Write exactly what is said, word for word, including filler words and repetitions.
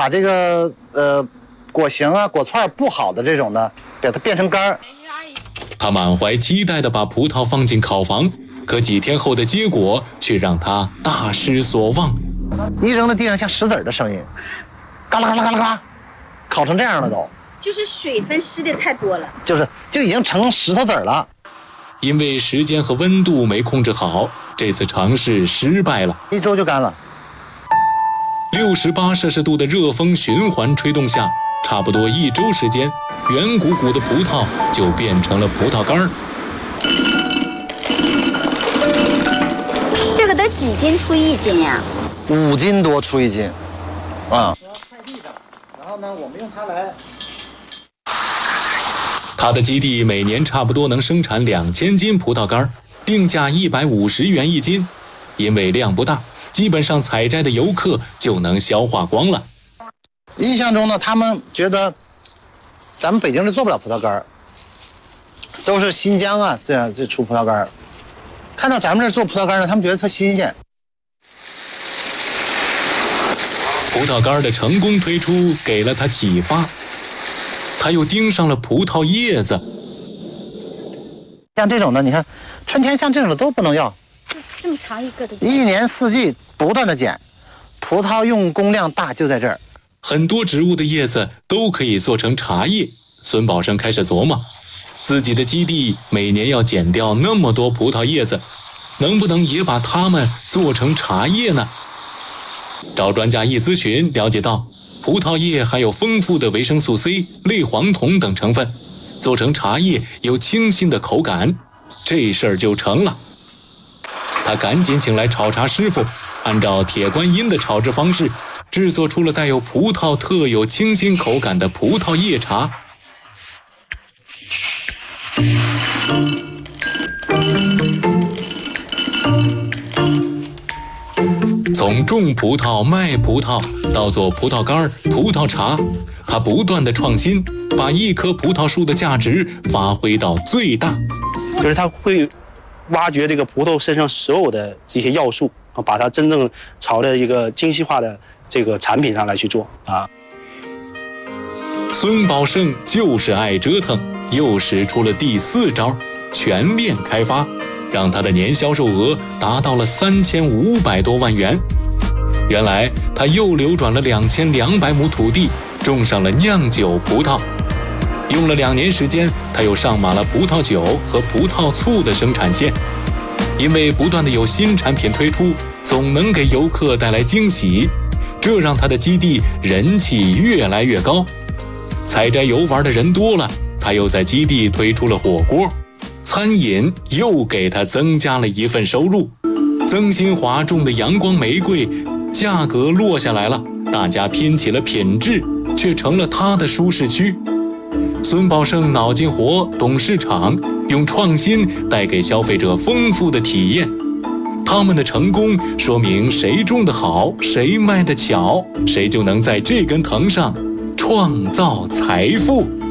把这个呃果形啊、果串不好的这种呢，给它变成干儿。 他满怀期待地把葡萄放进烤房，可几天后的结果却让他大失所望。 一扔到地上像石子儿的声音，嘎啦嘎啦嘎啦嘎啦，烤成这样了都。 就是水分湿的太多了， 就是就已经成石头子儿了。 因为时间和温度没控制好，这次尝试失败了， 一周就干了。 六十八摄氏度的热风循环吹动下，差不多一周时间，圆鼓鼓的葡萄就变成了葡萄干儿。 这个得几斤出一斤呀？ 五斤多出一斤，啊。菜地上，然后呢，我们用它来。 他的基地每年差不多能生产两千斤葡萄干，定价一百五十元一斤，因为量不大，基本上采摘的游客就能消化光了。 印象中呢，他们觉得咱们北京是做不了葡萄干，都是新疆啊这样这出葡萄干。看到咱们这儿做葡萄干呢，他们觉得特新鲜。 葡萄干的成功推出给了他启发，他又盯上了葡萄叶子。 像这种的，你看，春天像这种的都不能要， 这么长一个的， 一年四季不断的剪，葡萄用工量大就在这儿。 很多植物的叶子都可以做成茶叶。孙宝生开始琢磨，自己的基地每年要剪掉那么多葡萄叶子，能不能也把它们做成茶叶呢？找专家一咨询，了解到葡萄叶含有丰富的维生素 C、类黄酮等成分，做成茶叶有清新的口感，这事儿就成了。他赶紧请来炒茶师傅，按照铁观音的炒制方式，制作出了带有葡萄特有清新口感的葡萄叶茶。从种葡萄、卖葡萄到做葡萄干、葡萄茶，他不断的创新，把一棵葡萄树的价值发挥到最大。 就是他会挖掘这个葡萄身上所有的这些要素啊，把它真正朝着一个精细化的这个产品上来去做啊。 孙宝胜就是爱折腾，又使出了第四招，全链开发，让他的年销售额达到了三千五百多万元。原来他又流转了两千两百亩土地，种上了酿酒葡萄。用了两年时间，他又上马了葡萄酒和葡萄醋的生产线。因为不断的有新产品推出，总能给游客带来惊喜，这让他的基地人气越来越高。采摘游玩的人多了，他又在基地推出了火锅，餐饮又给他增加了一份收入。曾新华种的阳光玫瑰价格落下来了，大家拼起了品质，却成了他的舒适区。孙宝胜脑筋活，懂市场，用创新带给消费者丰富的体验。他们的成功说明谁种得好，谁卖得巧，谁就能在这根藤上创造财富。